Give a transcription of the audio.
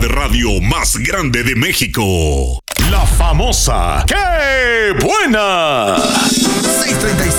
de radio más grande de México. La famosa ¡Qué buena! 6:35